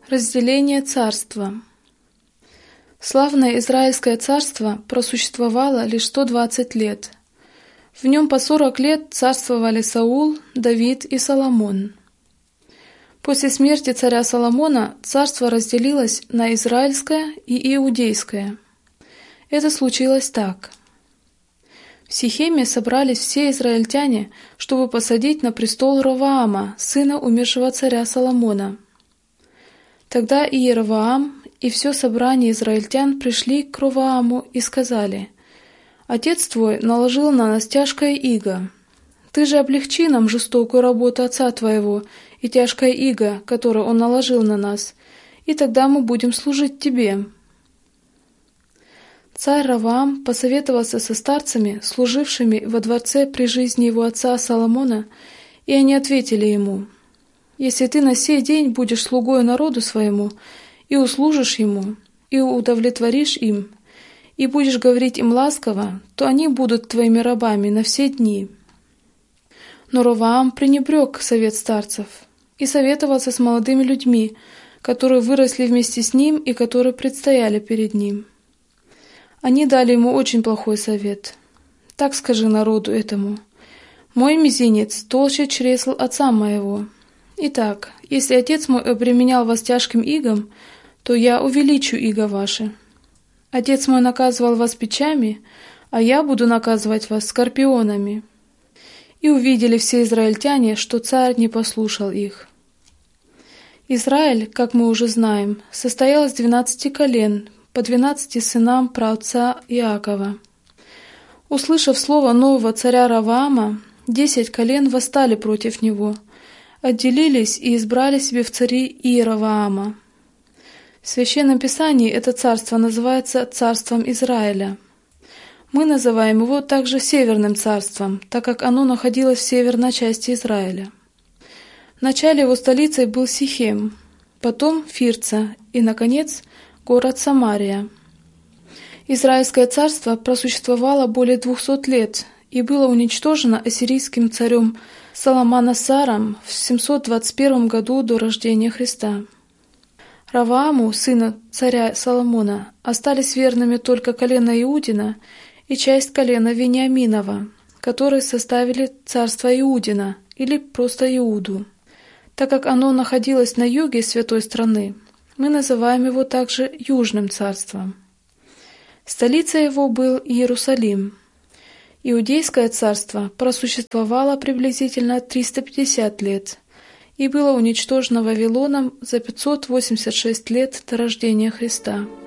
Разделение царства. Славное Израильское царство просуществовало лишь 120 лет. В нем по 40 лет царствовали Саул, Давид и Соломон. После смерти царя Соломона царство разделилось на израильское и иудейское. Это случилось так. В Сихеме собрались все израильтяне, чтобы посадить на престол Ровоама, сына умершего царя Соломона. Тогда и Иеровоам, и все собрание израильтян пришли к Ровоаму и сказали: «Отец твой наложил на нас тяжкое иго. Ты же облегчи нам жестокую работу отца твоего и тяжкое иго, которое он наложил на нас, и тогда мы будем служить тебе». Царь Ровоам посоветовался со старцами, служившими во дворце при жизни его отца Соломона, и они ответили ему: «Если ты на сей день будешь слугою народу своему, и услужишь ему, и удовлетворишь им, и будешь говорить им ласково, то они будут твоими рабами на все дни». Но Ровоам пренебрег совет старцев и советовался с молодыми людьми, которые выросли вместе с ним и которые предстояли перед ним. Они дали ему очень плохой совет. «Так скажи народу этому: мой мизинец толще чресл отца моего. Итак, если отец мой обременял вас тяжким игом, то я увеличу иго ваше. Отец мой наказывал вас бичами, а я буду наказывать вас скорпионами». И увидели все израильтяне, что царь не послушал их. Израиль, как мы уже знаем, состоял из 12 колен, по 12 сынам праотца Иакова. Услышав слово нового царя Ровоама, 10 колен восстали против него, отделились и избрали себе в цари Иеровоама. В Священном Писании это царство называется царством Израиля. Мы называем его также Северным царством, так как оно находилось в северной части Израиля. Вначале его столицей был Сихем, потом Фирца и, наконец, город Самария. Израильское царство просуществовало более 200 лет и было уничтожено ассирийским царем Салманасаром в 721 году до рождения Христа. Ровоаму, сыну царя Соломона, остались верными только колено Иудина и часть колена Вениаминова, которые составили царство Иудина или просто Иуду. Так как оно находилось на юге святой страны, мы называем его также Южным царством. Столица его был Иерусалим. Иудейское царство просуществовало приблизительно 350 лет и было уничтожено Вавилоном за 586 лет до рождения Христа.